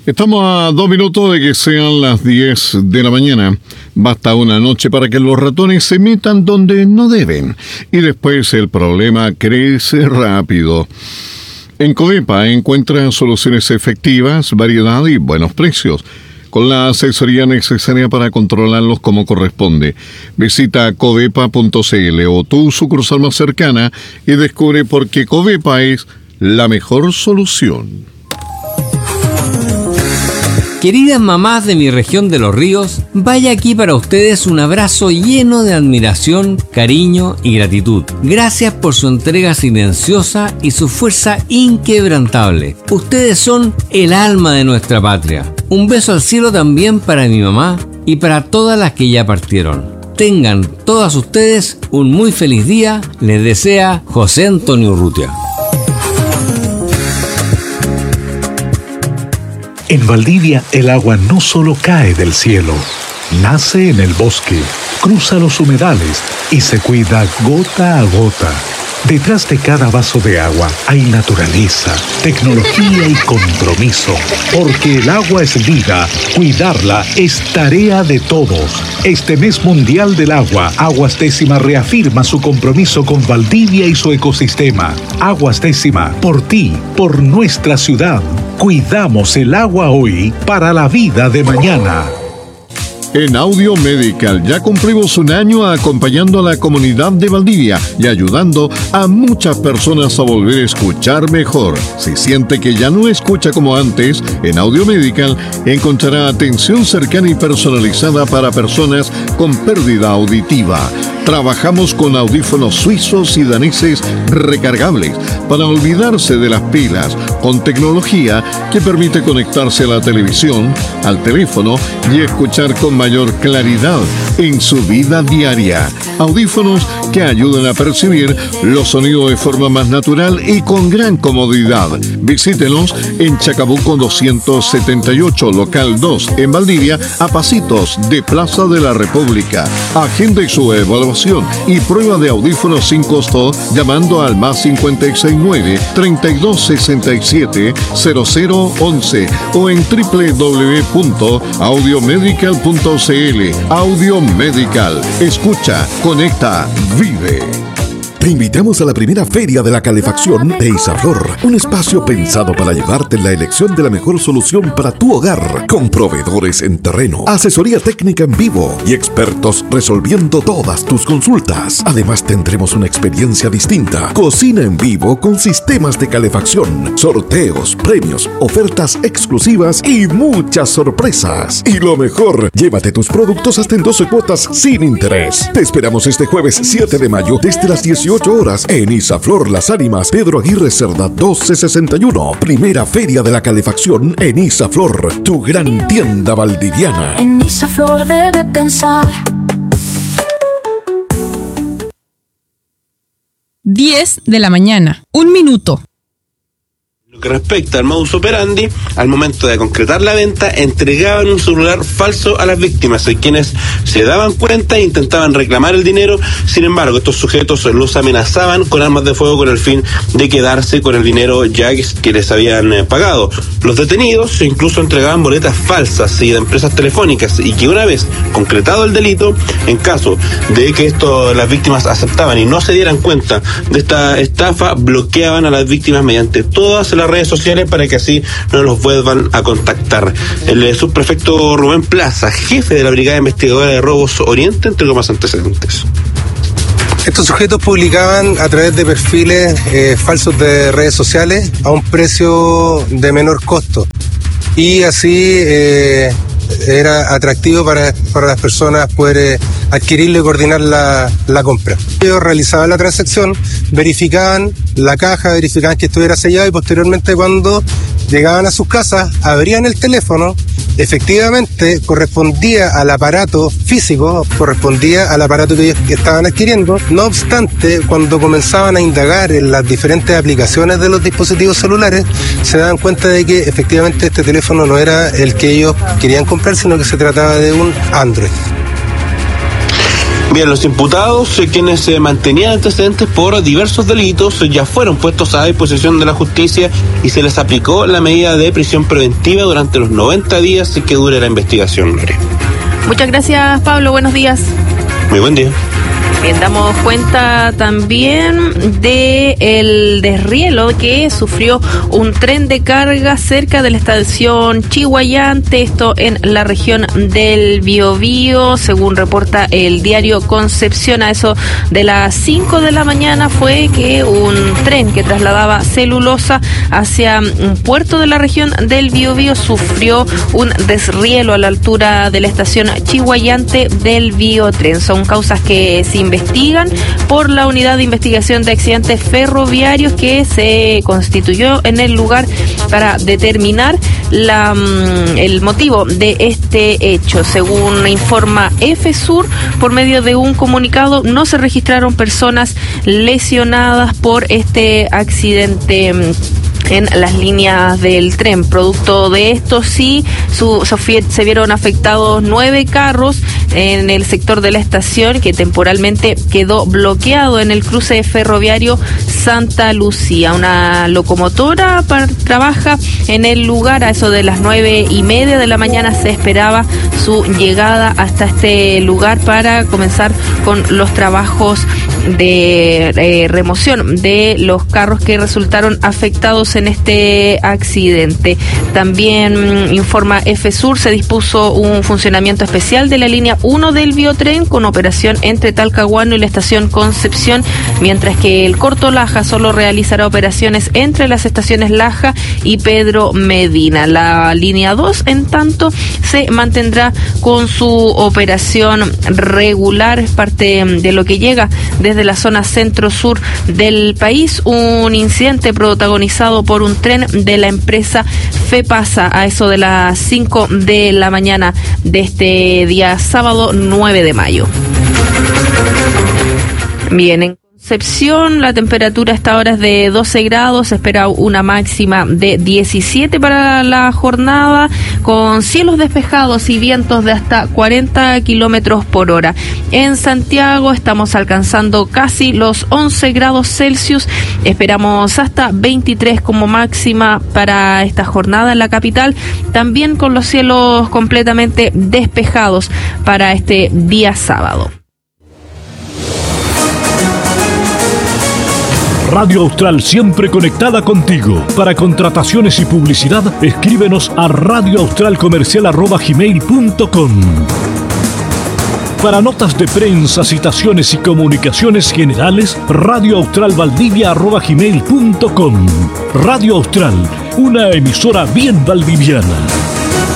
Estamos a 2 minutos de que sean las 10 de la mañana. Basta una noche para que los ratones se metan donde no deben. Y después el problema crece rápido. En Covepa encuentra soluciones efectivas, variedad y buenos precios, con la asesoría necesaria para controlarlos como corresponde. Visita covepa.cl o tu sucursal más cercana y descubre por qué Covepa es la mejor solución. Queridas mamás de mi región de Los Ríos, vaya aquí para ustedes un abrazo lleno de admiración, cariño y gratitud. Gracias por su entrega silenciosa y su fuerza inquebrantable. Ustedes son el alma de nuestra patria. Un beso al cielo también para mi mamá y para todas las que ya partieron. Tengan todas ustedes un muy feliz día, les desea José Antonio Urrutia. En Valdivia, el agua no solo cae del cielo, nace en el bosque, cruza los humedales y se cuida gota a gota. Detrás de cada vaso de agua hay naturaleza, tecnología y compromiso. Porque el agua es vida, cuidarla es tarea de todos. Este mes mundial del agua, Aguas Décima reafirma su compromiso con Valdivia y su ecosistema. Aguas Décima, por ti, por nuestra ciudad. Cuidamos el agua hoy para la vida de mañana. En Audio Medical ya cumplimos un año acompañando a la comunidad de Valdivia y ayudando a muchas personas a volver a escuchar mejor. Si siente que ya no escucha como antes, en Audio Medical encontrará atención cercana y personalizada para personas con pérdida auditiva. Trabajamos con audífonos suizos y daneses recargables para olvidarse de las pilas, con tecnología que permite conectarse a la televisión, al teléfono y escuchar con mayor claridad en su vida diaria. Audífonos que ayudan a percibir los sonidos de forma más natural y con gran comodidad. Visítenos en Chacabuco 278, local 2, en Valdivia, a pasitos de Plaza de la República. Agende su evaluación y prueba de audífonos sin costo llamando al más 569-3267-0011 o en www.audiomedical.cl. Audio Medical. Escucha, conecta, vive. Te invitamos a la primera Feria de la Calefacción de Isaflor, un espacio pensado para llevarte en la elección de la mejor solución para tu hogar, con proveedores en terreno, asesoría técnica en vivo y expertos resolviendo todas tus consultas. Además tendremos una experiencia distinta, cocina en vivo con sistemas de calefacción, sorteos, premios, ofertas exclusivas y muchas sorpresas. Y lo mejor, llévate tus productos hasta en 12 cuotas sin interés. Te esperamos este jueves 7 de mayo desde las 18 horas en Isaflor Las Ánimas, Pedro Aguirre Cerda 1261. Primera Feria de la Calefacción en Isaflor, tu gran tienda valdiviana. En Isaflor debe pensar. 10 de la mañana, 1 minuto. Lo que respecta al modus operandi, al momento de concretar la venta, entregaban un celular falso a las víctimas, quienes se daban cuenta e intentaban reclamar el dinero. Sin embargo, estos sujetos los amenazaban con armas de fuego con el fin de quedarse con el dinero ya que les habían pagado. Los detenidos incluso entregaban boletas falsas y de empresas telefónicas, y que una vez concretado el delito, en caso de que las víctimas aceptaban y no se dieran cuenta de esta estafa, bloqueaban a las víctimas mediante todas las redes sociales para que así no los vuelvan a contactar. El subprefecto Rubén Plaza, jefe de la Brigada Investigadora de Robos Oriente, entregó más antecedentes. Estos sujetos publicaban a través de perfiles falsos de redes sociales a un precio de menor costo, y así era atractivo para las personas poder adquirirlo y coordinar la compra. Ellos realizaban la transacción, verificaban la caja, verificaban que estuviera sellado, y posteriormente, cuando llegaban a sus casas, abrían el teléfono, efectivamente correspondía al aparato físico, correspondía al aparato que ellos estaban adquiriendo. No obstante, cuando comenzaban a indagar en las diferentes aplicaciones de los dispositivos celulares, se daban cuenta de que efectivamente este teléfono no era el que ellos querían comprar, sino que se trataba de un Android. Bien, los imputados, quienes mantenían antecedentes por diversos delitos, ya fueron puestos a disposición de la justicia y se les aplicó la medida de prisión preventiva durante los 90 días que dure la investigación. Muchas gracias, Pablo. Buenos días. Muy buen día. Bien, damos cuenta también de el desrielo que sufrió un tren de carga cerca de la estación Chihuayante, esto en la región del Biobío, según reporta el diario Concepción. A eso de las 5 de la mañana fue que un tren que trasladaba celulosa hacia un puerto de la región del Biobío sufrió un desrielo a la altura de la estación Chihuayante del Biotren. Son causas que se investigan por la Unidad de Investigación de Accidentes Ferroviarios que se constituyó en el lugar para determinar el motivo de este hecho. Según informa FSUR, por medio de un comunicado, no se registraron personas lesionadas por este accidente en las líneas del tren. Producto de esto, sí, se vieron afectados 9 carros en el sector de la estación, que temporalmente quedó bloqueado en el cruce ferroviario Santa Lucía. Una locomotora trabaja en el lugar. A eso de las 9:30 de la mañana se esperaba su llegada hasta este lugar para comenzar con los trabajos de remoción de los carros que resultaron afectados en este accidente. También informa FSUR, se dispuso un funcionamiento especial de la línea 1 del Biotren con operación entre Talcahuano y la estación Concepción, mientras que el Corto Laja solo realizará operaciones entre las estaciones Laja y Pedro Medina. La línea 2, en tanto, se mantendrá con su operación regular. Es parte de lo que llega desde la zona centro-sur del país. Un incidente protagonizado por un tren de la empresa FEPASA a eso de las 5 de la mañana de este día sábado 9 de mayo. Bien, en Concepción, la temperatura hasta ahora es de 12 grados, se espera una máxima de 17 para la jornada, con cielos despejados y vientos de hasta 40 kilómetros por hora. En Santiago estamos alcanzando casi los 11 grados Celsius, esperamos hasta 23 como máxima para esta jornada en la capital, también con los cielos completamente despejados para este día sábado. Radio Austral, siempre conectada contigo. Para contrataciones y publicidad, escríbenos a radioaustralcomercial@gmail.com. Para notas de prensa, citaciones y comunicaciones generales, radioaustralvaldivia@gmail.com. Radio Austral, una emisora bien valdiviana.